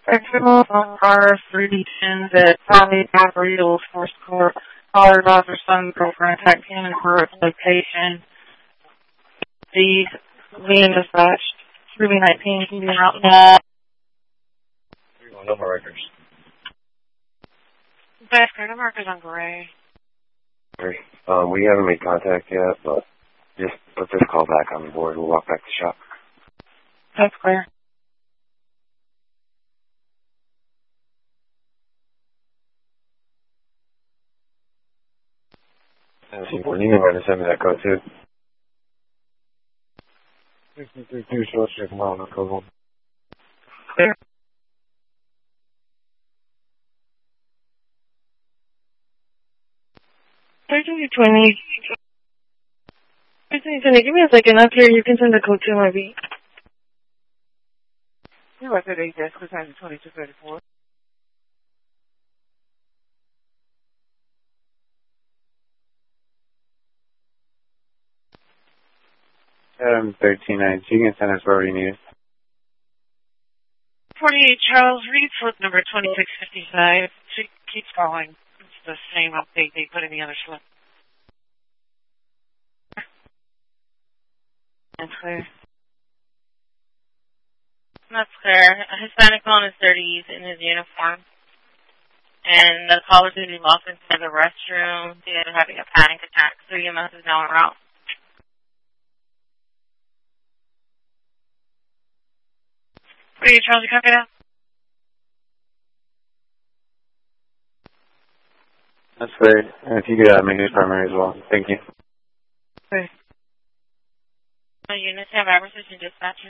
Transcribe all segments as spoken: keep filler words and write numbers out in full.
Sexual on car three D tens at Valley Gabriel's Force Court. Caller daughter, son, girlfriend, attack him in her location. These being dispatched. Ruby nineteen, can you out now? No more records. Best credit markers on gray. Um, we haven't made contact yet, but just put this call back on the board. We'll walk back to shop. That's clear. When you going to send me that code too? sixty-three two short shift mile, no code one. Clear. thirty twenty. thirty twenty, give me a second up here. You can send the code to my beat. You're right at eight dash, because I'm twenty-two thirty-four. Um, thirteen ninety. You can send us wherever you need. forty-eight Charles Reed, slip number twenty-six fifty-five. She keeps calling. It's the same update they put in the other slip. That's clear. That's clear. A Hispanic phone is thirty in his uniform. And the caller said he lost inside the restroom. He ended up having a panic attack. So E M S is now en route. forty-eight Charles, you copy that? That's great. And if you could uh, make this primary as well. Thank you. Okay. Uh, units have average and dispatchers.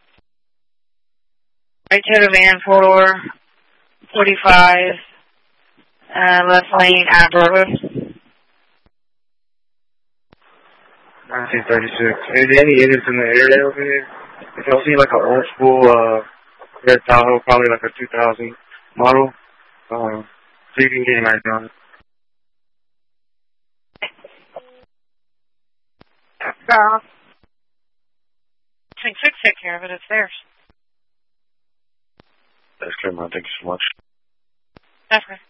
Right to the van, four forty-five, uh, left lane, at Broadway. nineteen thirty-six. Is there any units in the area over here? If y'all see like an old school uh, red Tahoe, probably like a two thousand model, um, so you can get an idea on it. Uh, Think six take care of it, it's theirs. That's clear, man. Thank you so much. That's right.